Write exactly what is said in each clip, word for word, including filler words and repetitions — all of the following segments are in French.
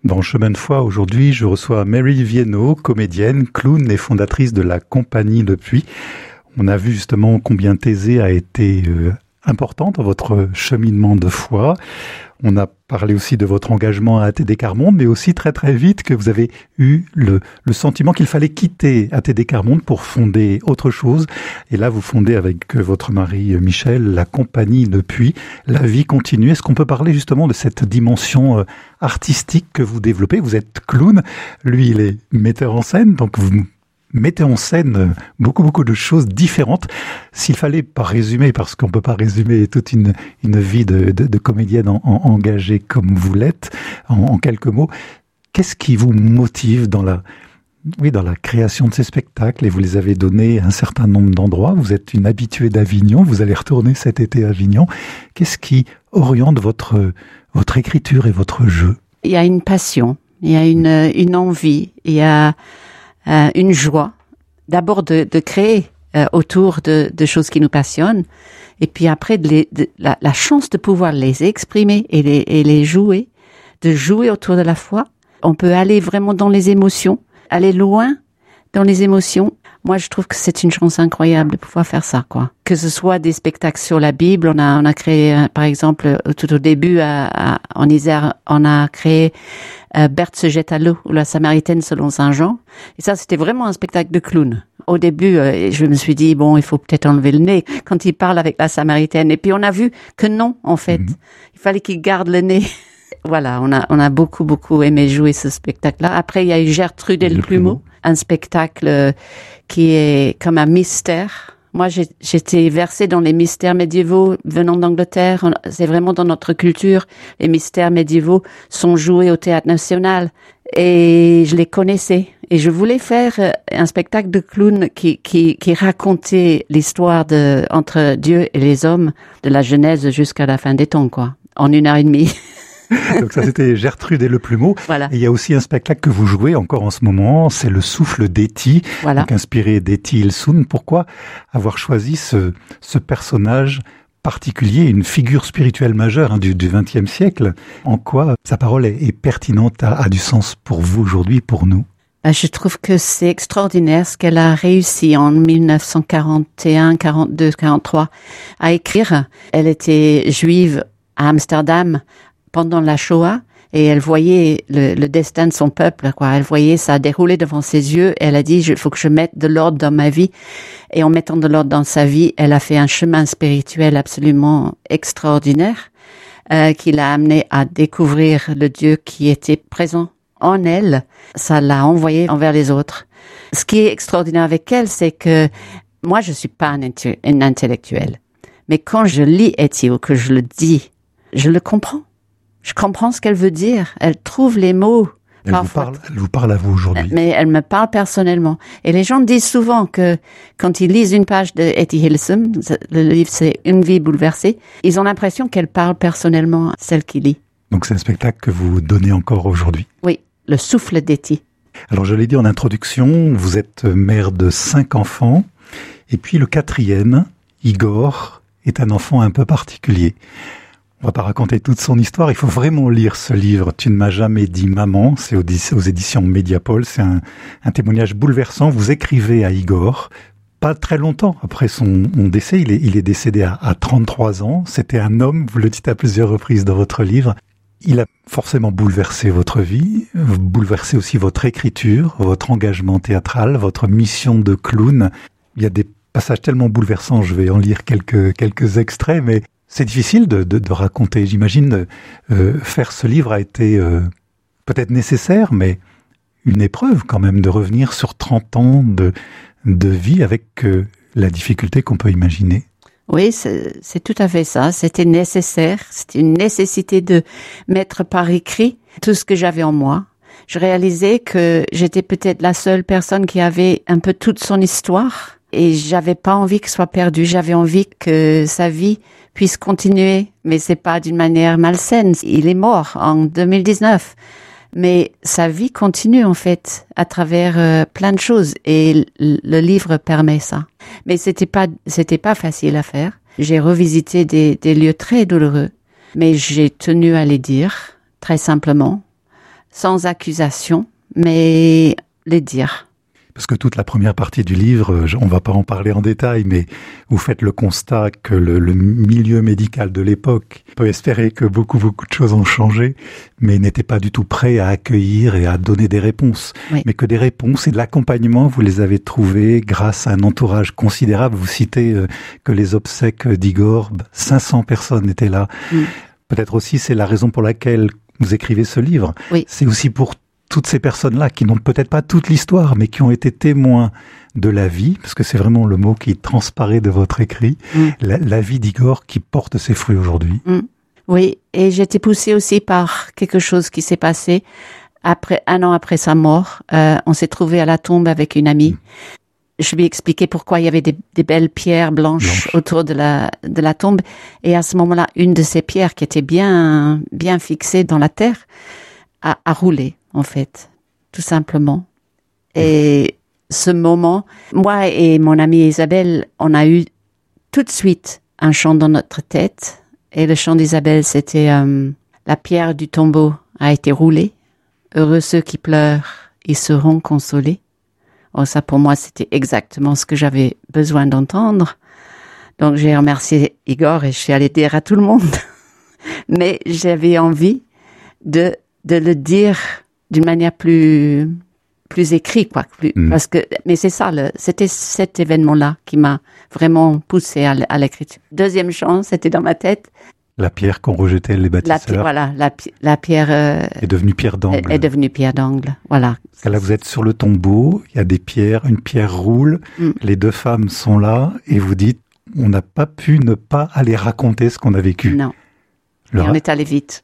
Dans Chemin de foi, aujourd'hui, je reçois Mary Viennot, comédienne, clown et fondatrice de la compagnie Le Puy. On a vu justement combien Thésée a été euh, important dans votre cheminement de foi. On a parlé aussi de votre engagement à A T D Quart Monde, mais aussi très très vite que vous avez eu le, le sentiment qu'il fallait quitter A T D Quart Monde pour fonder autre chose. Et là, vous fondez avec votre mari Michel la compagnie Le Puy. La vie continue. Est-ce qu'on peut parler justement de cette dimension artistique que vous développez? Vous êtes clown, lui il est metteur en scène, donc vous mettez en scène beaucoup, beaucoup de choses différentes. S'il fallait pas résumer, parce qu'on peut pas résumer toute une, une vie de, de, de comédienne en, en, engagée comme vous l'êtes, en, en quelques mots, qu'est-ce qui vous motive dans la, oui, dans la création de ces spectacles? Et vous les avez donnés à un certain nombre d'endroits. Vous êtes une habituée d'Avignon. Vous allez retourner cet été à Avignon. Qu'est-ce qui oriente votre, votre écriture et votre jeu? Il y a une passion. Il y a une, une envie. Il y a Euh, une joie, d'abord de, de créer euh, autour de, de choses qui nous passionnent, et puis après de les, de, la, la chance de pouvoir les exprimer et les, et les jouer, de jouer autour de la foi. On peut aller vraiment dans les émotions, aller loin dans les émotions. Moi, je trouve que c'est une chance incroyable de pouvoir faire ça, quoi. Que ce soit des spectacles sur la Bible, on a, on a créé, euh, par exemple, tout au début, à, à, en Isère, on a créé euh, Berthe se jette à l'eau, ou la Samaritaine selon Saint Jean. Et ça, c'était vraiment un spectacle de clown. Au début, euh, je me suis dit, bon, il faut peut-être enlever le nez quand il parle avec la Samaritaine. Et puis, on a vu que non, en fait. Mmh. Il fallait qu'il garde le nez. Voilà, on a, on a beaucoup, beaucoup aimé jouer ce spectacle-là. Après, il y a eu Gertrude et le, le plumeau, un spectacle qui est comme un mystère. Moi, j'ai, j'étais versée dans les mystères médiévaux venant d'Angleterre. C'est vraiment dans notre culture. Les mystères médiévaux sont joués au Théâtre National. Et je les connaissais. Et je voulais faire un spectacle de clown qui, qui, qui racontait l'histoire de, entre Dieu et les hommes, de la Genèse jusqu'à la fin des temps, quoi. En une heure et demie. Donc ça, c'était Gertrude et le plumeau. Voilà. Et il y a aussi un spectacle que vous jouez encore en ce moment, c'est Le Souffle d'Etty, voilà. Donc inspiré d'Etty Ilsoun. Pourquoi avoir choisi ce, ce personnage particulier, une figure spirituelle majeure hein, du, du vingtième siècle? En quoi sa parole est, est pertinente, a, a du sens pour vous aujourd'hui, pour nous? Je trouve que c'est extraordinaire ce qu'elle a réussi en dix-neuf cent quarante et un, quarante-deux, quarante-trois à écrire. Elle était juive à Amsterdam pendant la Shoah, et elle voyait le, le destin de son peuple, quoi. Elle voyait ça dérouler devant ses yeux. Elle a dit, il faut que je mette de l'ordre dans ma vie. Et en mettant de l'ordre dans sa vie, elle a fait un chemin spirituel absolument extraordinaire, euh, qui l'a amené à découvrir le Dieu qui était présent en elle. Ça l'a envoyé envers les autres. Ce qui est extraordinaire avec elle, c'est que moi, je suis pas un, intu- un intellectuel. Mais quand je lis Etty ou que je le dis, je le comprends. Je comprends ce qu'elle veut dire. Elle trouve les mots. Elle vous parle, elle vous parle à vous aujourd'hui. Mais elle me parle personnellement. Et les gens disent souvent que quand ils lisent une page de Etty Hillesum, le livre c'est Une vie bouleversée, ils ont l'impression qu'elle parle personnellement à celle qui lit. Donc c'est un spectacle que vous donnez encore aujourd'hui. Oui, Le Souffle d'Etty. Alors je l'ai dit en introduction, vous êtes mère de cinq enfants. Et puis le quatrième, Igor, est un enfant un peu particulier. On va pas raconter toute son histoire, il faut vraiment lire ce livre. Tu ne m'as jamais dit maman, c'est aux, aux éditions Mediapol, c'est un, un témoignage bouleversant. Vous écrivez à Igor, pas très longtemps après son, son décès, il est, il est décédé à, à trente-trois ans. C'était un homme, vous le dites à plusieurs reprises dans votre livre. Il a forcément bouleversé votre vie, bouleversé aussi votre écriture, votre engagement théâtral, votre mission de clown. Il y a des passages tellement bouleversants, je vais en lire quelques, quelques extraits, mais c'est difficile de, de, de raconter. J'imagine euh, faire ce livre a été euh, peut-être nécessaire, mais une épreuve quand même de revenir sur trente ans de, de vie avec euh, la difficulté qu'on peut imaginer. Oui, c'est, c'est tout à fait ça. C'était nécessaire. C'était une nécessité de mettre par écrit tout ce que j'avais en moi. Je réalisais que j'étais peut-être la seule personne qui avait un peu toute son histoire. Et j'avais pas envie qu'il soit perdu. J'avais envie que sa vie puisse continuer. Mais c'est pas d'une manière malsaine. Il est mort en deux mille dix-neuf. Mais sa vie continue, en fait, à travers euh, plein de choses. Et l- le livre permet ça. Mais c'était pas, c'était pas facile à faire. J'ai revisité des, des lieux très douloureux. Mais j'ai tenu à les dire, très simplement. sans accusation, mais les dire. Parce que toute la première partie du livre, on va pas en parler en détail, mais vous faites le constat que le, le milieu médical de l'époque peut espérer que beaucoup, beaucoup de choses ont changé, mais n'était pas du tout prêt à accueillir et à donner des réponses. Oui. Mais que des réponses et de l'accompagnement, vous les avez trouvées grâce à un entourage considérable. Vous citez euh, que les obsèques d'Igor, cinq cents personnes étaient là. Mm. Peut-être aussi c'est la raison pour laquelle vous écrivez ce livre. Oui. C'est aussi pour toutes ces personnes-là qui n'ont peut-être pas toute l'histoire, mais qui ont été témoins de la vie, parce que c'est vraiment le mot qui transparaît de votre écrit, mm. la, la vie d'Igor qui porte ses fruits aujourd'hui. Mm. Oui, et j'ai été poussée aussi par quelque chose qui s'est passé après, un an après sa mort. Euh, on s'est trouvé à la tombe avec une amie. Mm. Je lui ai expliqué pourquoi il y avait des, des belles pierres blanches, blanches autour de la, de la tombe. Et à ce moment-là, une de ces pierres qui était bien, bien fixée dans la terre a, a roulé. En fait, tout simplement. Et ce moment, moi et mon amie Isabelle, on a eu tout de suite un chant dans notre tête. Et le chant d'Isabelle, c'était euh, « La pierre du tombeau a été roulée. Heureux ceux qui pleurent, ils seront consolés. » Oh, ça, pour moi, c'était exactement ce que j'avais besoin d'entendre. Donc, j'ai remercié Igor et je suis allée dire à tout le monde. Mais j'avais envie de, de le dire d'une manière plus plus écrite, quoi. Plus, mmh. Parce que, mais c'est ça, le, c'était cet événement-là qui m'a vraiment poussé à, à l'écriture. Deuxième chant, c'était dans ma tête. La pierre qu'ont rejeté les bâtisseurs. La, voilà, la, la pierre euh, est devenue pierre d'angle. Est, est devenue pierre d'angle, voilà. Là, vous êtes sur le tombeau, il y a des pierres, une pierre roule, mmh. les deux femmes sont là, et vous dites, on n'a pas pu ne pas aller raconter ce qu'on a vécu. Non. Le... Et on est allé vite.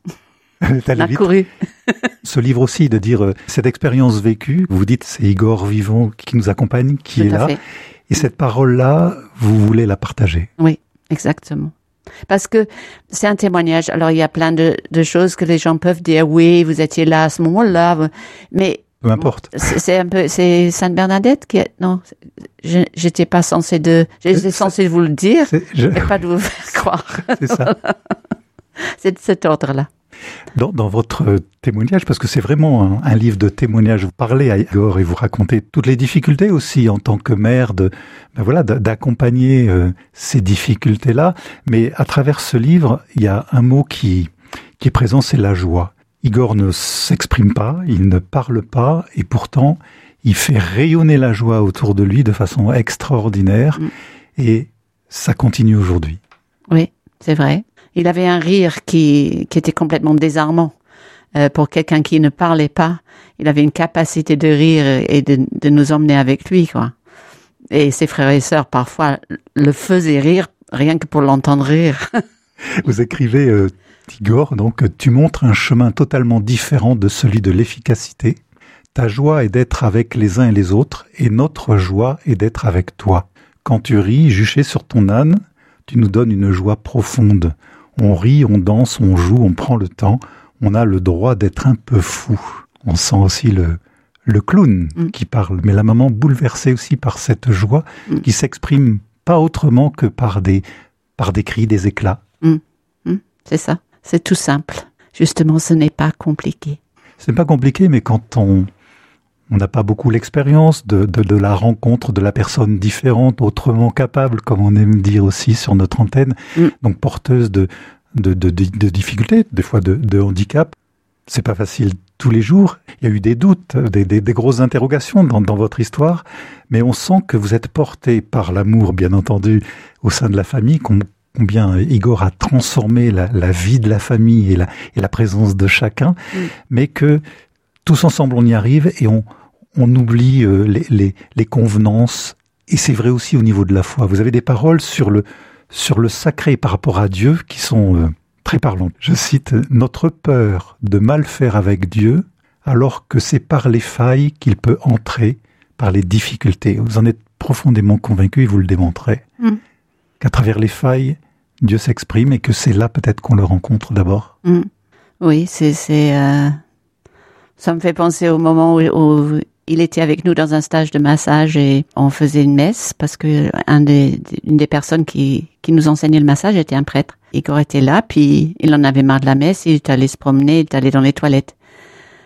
On a couru. Ce livre aussi, de dire euh, cette expérience vécue, vous dites c'est Igor vivant qui nous accompagne, qui Tout est là. Fait. Et cette parole-là, vous voulez la partager. Oui, exactement. Parce que c'est un témoignage. Alors, il y a plein de, de choses que les gens peuvent dire. Oui, vous étiez là à ce moment-là. Mais. Peu importe. C'est, c'est un peu, c'est Sainte Bernadette qui est, non, je, j'étais pas censée de, j'étais censée vous le dire, je... et pas de vous faire croire. C'est ça. C'est de cet ordre-là. Dans, dans votre témoignage, parce que c'est vraiment un, un livre de témoignage, vous parlez à Igor et vous racontez toutes les difficultés aussi en tant que mère, de, ben voilà, d'accompagner euh, ces difficultés-là. Mais à travers ce livre, il y a un mot qui, qui est présent, c'est la joie. Igor ne s'exprime pas, il ne parle pas, et pourtant, il fait rayonner la joie autour de lui de façon extraordinaire, mmh. et ça continue aujourd'hui. Oui, c'est vrai. Il avait un rire qui, qui était complètement désarmant. Euh, pour quelqu'un qui ne parlait pas, il avait une capacité de rire et de, de nous emmener avec lui, quoi. Et ses frères et sœurs, parfois, le faisaient rire, rien que pour l'entendre rire. Vous écrivez, euh, Igor, donc, tu montres un chemin totalement différent de celui de l'efficacité. Ta joie est d'être avec les uns et les autres, et notre joie est d'être avec toi. Quand tu ris, juché sur ton âne, tu nous donnes une joie profonde. On rit, on danse, on joue, on prend le temps. On a le droit d'être un peu fou. On sent aussi le, le clown mm. qui parle. Mais la maman bouleversée aussi par cette joie mm. qui s'exprime pas autrement que par des, par des cris, des éclats. Mm. Mm. C'est ça. C'est tout simple. Justement, ce n'est pas compliqué. Ce n'est pas compliqué, mais quand on on n'a pas beaucoup l'expérience de, de, de la rencontre de la personne différente, autrement capable, comme on aime dire aussi sur notre antenne, mm. donc porteuse de, de, de, de, de difficultés, des fois de, de handicap. C'est pas facile tous les jours. Il y a eu des doutes, des, des, des grosses interrogations dans, dans votre histoire, mais on sent que vous êtes porté par l'amour, bien entendu, au sein de la famille, combien Igor a transformé la, la vie de la famille et la, et la présence de chacun, mm. mais que tous ensemble on y arrive et on On oublie euh, les, les, les convenances, et c'est vrai aussi au niveau de la foi. Vous avez des paroles sur le, sur le sacré par rapport à Dieu qui sont euh, très parlantes. Je cite « Notre peur de mal faire avec Dieu, alors que c'est par les failles qu'il peut entrer, par les difficultés. » Vous en êtes profondément convaincu et vous le démontrez. Mm. Qu'à travers les failles, Dieu s'exprime et que c'est là peut-être qu'on le rencontre d'abord. Mm. Oui, c'est... c'est euh... ça me fait penser au moment où... où... il était avec nous dans un stage de massage et on faisait une messe parce que un des, une des personnes qui, qui nous enseignait le massage était un prêtre. Igor était là, puis il en avait marre de la messe, il est allé se promener, il est allé dans les toilettes.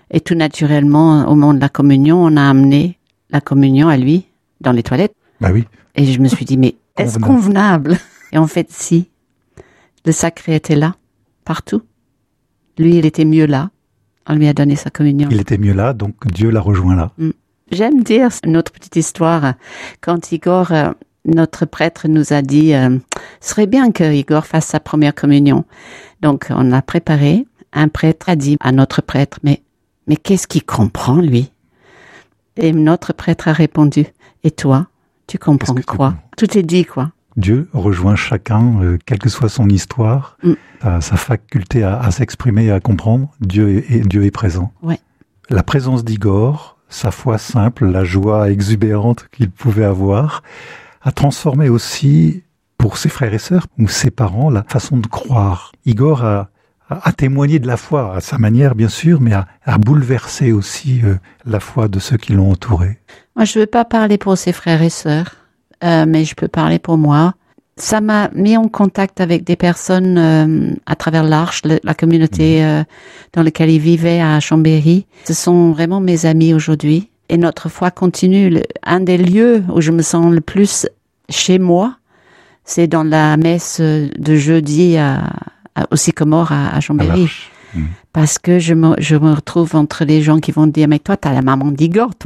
Et tout naturellement, au moment de la communion, on a amené la communion à lui dans les toilettes. Bah oui. Et je me suis dit, mais est-ce convenable? Et en fait, si. Le sacré était là, partout. Lui, il était mieux là. On lui a donné sa communion. Il était mieux là, donc Dieu l'a rejoint là. Mm. J'aime dire une autre petite histoire. Quand Igor, euh, notre prêtre, nous a dit, euh, ce serait bien que Igor fasse sa première communion. Donc, on a préparé. Un prêtre a dit à notre prêtre, mais, mais qu'est-ce qu'il comprend, lui? Et notre prêtre a répondu, et toi, tu comprends quoi? Tout est dit, quoi. Dieu rejoint chacun, euh, quelle que soit son histoire, mm. sa, sa faculté à, à s'exprimer et à comprendre. Dieu est, Dieu est présent. Ouais. La présence d'Igor, sa foi simple, la joie exubérante qu'il pouvait avoir, a transformé aussi, pour ses frères et sœurs ou ses parents, la façon de croire. Igor a, a, a témoigné de la foi, à sa manière bien sûr, mais a, a bouleversé aussi euh, la foi de ceux qui l'ont entouré. Moi, je ne veux pas parler pour ses frères et sœurs. Euh, mais je peux parler pour moi. Ça m'a mis en contact avec des personnes euh, à travers l'Arche, le, la communauté euh, dans laquelle ils vivaient à Chambéry. Ce sont vraiment mes amis aujourd'hui. Et notre foi continue. Le, un des lieux où je me sens le plus chez moi, c'est dans la messe de jeudi à, à, au Sycomore à, à Chambéry. À mmh. Parce que je me, je me retrouve entre les gens qui vont dire « Mais toi, t'as la maman d'Igor, toi !»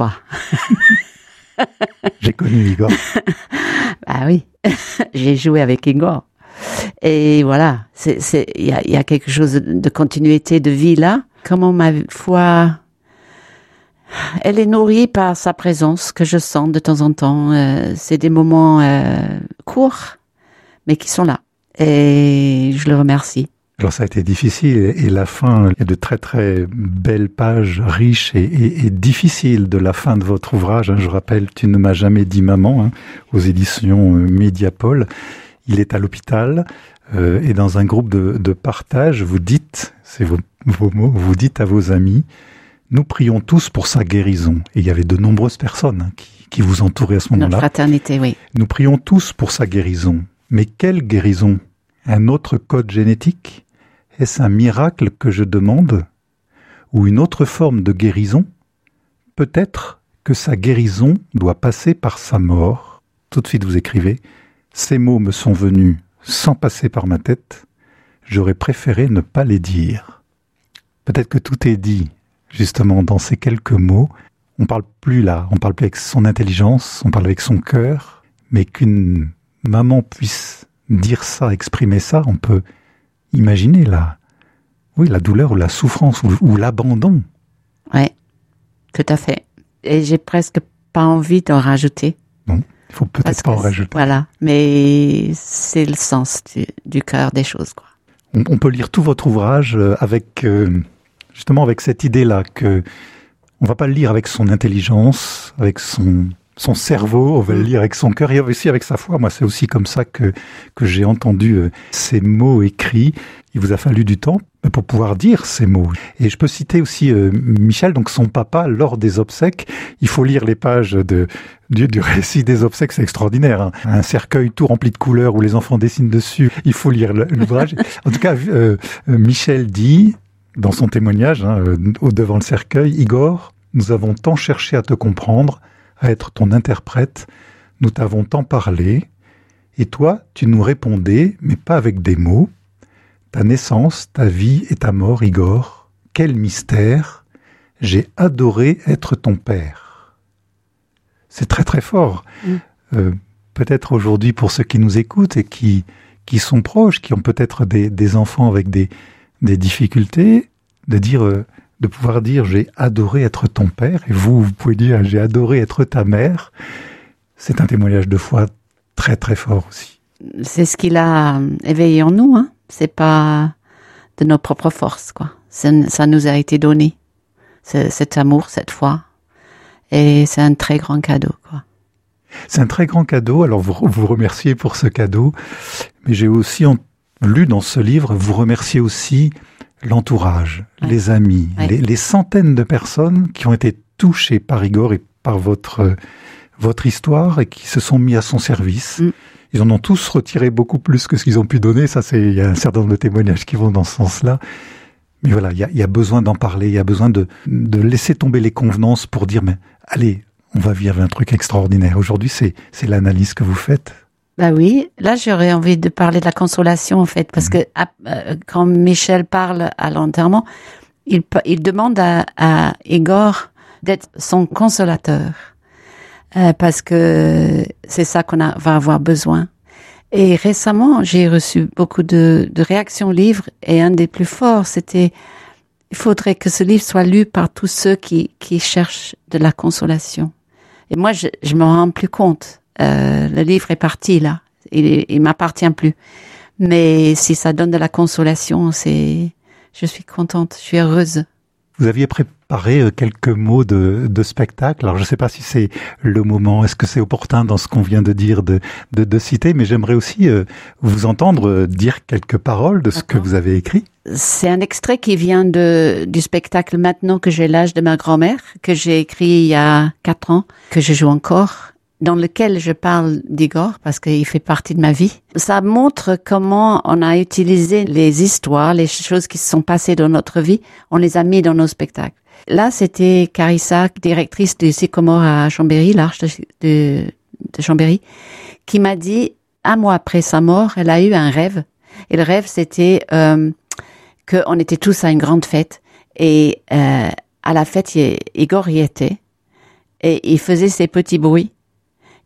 J'ai connu Igor. Ah oui, j'ai joué avec Igor. Et voilà, c'est, c'est, il y a, y a quelque chose de continuité de vie là. Comment ma foi, elle est nourrie par sa présence que je sens de temps en temps. Euh, c'est des moments euh, courts, mais qui sont là. Et je le remercie. Alors ça a été difficile et la fin, il y a de très très belles pages riches et, et, et difficiles de la fin de votre ouvrage. Je rappelle, Tu ne m'as jamais dit maman, hein, aux éditions Mediapol. Il est à l'hôpital euh, et dans un groupe de, de partage, vous dites, c'est vos, vos mots, vous dites à vos amis, nous prions tous pour sa guérison. Et il y avait de nombreuses personnes hein, qui, qui vous entouraient à ce moment-là. Notre fraternité, oui. Nous prions tous pour sa guérison. Mais quelle guérison? Un autre code génétique? Est-ce un miracle que je demande? Ou une autre forme de guérison? Peut-être que sa guérison doit passer par sa mort. Tout de suite vous écrivez, ces mots me sont venus sans passer par ma tête, j'aurais préféré ne pas les dire. Peut-être que tout est dit, justement, dans ces quelques mots. On parle plus là, on parle plus avec son intelligence, on parle avec son cœur, mais qu'une maman puisse dire ça, exprimer ça, on peut imaginer la, oui, la douleur ou la souffrance ou, ou l'abandon. Oui, tout à fait. Et j'ai presque pas envie d'en rajouter. Bon, il faut peut-être Parce pas en rajouter. Voilà, mais c'est le sens du, du cœur des choses, quoi. On, on peut lire tout votre ouvrage avec, euh, justement, avec cette idée-là que on va pas le lire avec son intelligence, avec son son cerveau, on va le lire avec son cœur et aussi avec sa foi. Moi, c'est aussi comme ça que que j'ai entendu euh, ces mots écrits. Il vous a fallu du temps pour pouvoir dire ces mots. Et je peux citer aussi euh, Michel, donc son papa, lors des obsèques. Il faut lire les pages de, du, du récit des obsèques, c'est extraordinaire. Hein. Un cercueil tout rempli de couleurs où les enfants dessinent dessus. Il faut lire l'ouvrage. En tout cas, euh, Michel dit, dans son témoignage, hein, au devant le cercueil, « Igor, nous avons tant cherché à te comprendre, à être ton interprète, nous t'avons tant parlé, et toi, tu nous répondais, mais pas avec des mots. Ta naissance, ta vie et ta mort, Igor, quel mystère! J'ai adoré être ton père. » C'est très très fort. Mmh. Euh, peut-être aujourd'hui pour ceux qui nous écoutent et qui qui sont proches, qui ont peut-être des, des enfants avec des des difficultés, de dire, euh, de pouvoir dire j'ai adoré être ton père, et vous vous pouvez dire j'ai adoré être ta mère. C'est un témoignage de foi très très fort aussi. C'est ce qu'il a éveillé en nous, hein. C'est pas de nos propres forces, quoi. C'est, ça nous a été donné, c'est, cet amour, cette foi, et c'est un très grand cadeau, quoi. C'est un très grand cadeau. Alors vous vous remerciez pour ce cadeau, mais j'ai aussi en, lu dans ce livre, vous remerciez aussi l'entourage, ouais. les amis, ouais. les, les centaines de personnes qui ont été touchées par Igor et par votre votre histoire et qui se sont mis à son service. Mm. Ils en ont tous retiré beaucoup plus que ce qu'ils ont pu donner. Ça, c'est, il y a un certain nombre de témoignages qui vont dans ce sens-là. Mais voilà, il y a, y a besoin d'en parler, il y a besoin de, de laisser tomber les convenances pour dire, mais allez, on va vivre un truc extraordinaire. Aujourd'hui, c'est, c'est l'analyse que vous faites. Bah oui, là j'aurais envie de parler de la consolation en fait, parce mmh. que euh, quand Michel parle à l'enterrement, il, il demande à, à Igor d'être son consolateur, euh, parce que c'est ça qu'on a, va avoir besoin. Et récemment, j'ai reçu beaucoup de, de réactions livres, et un des plus forts, c'était il faudrait que ce livre soit lu par tous ceux qui, qui cherchent de la consolation. Et moi, je, je m'en rends plus compte. Euh, le livre est parti là, il, il m'appartient plus. Mais si ça donne de la consolation, c'est, je suis contente, je suis heureuse. Vous aviez préparé quelques mots de, de spectacle. Alors je ne sais pas si c'est le moment, est-ce que c'est opportun dans ce qu'on vient de dire de, de, de citer, mais j'aimerais aussi euh, vous entendre dire quelques paroles de ce D'accord. que vous avez écrit. C'est un extrait qui vient de, du spectacle Maintenant que j'ai l'âge de ma grand-mère, que j'ai écrit il y a quatre ans, que je joue encore, dans lequel je parle d'Igor parce qu'il fait partie de ma vie. Ça montre comment on a utilisé les histoires, les choses qui se sont passées dans notre vie, on les a mis dans nos spectacles. Là, c'était Carissa, directrice du Sycomore à Chambéry, l'Arche de, de, de Chambéry, qui m'a dit, un mois après sa mort, elle a eu un rêve. Et le rêve, c'était euh, qu'on était tous à une grande fête. Et euh, à la fête, il, Igor y était. Et il faisait ses petits bruits.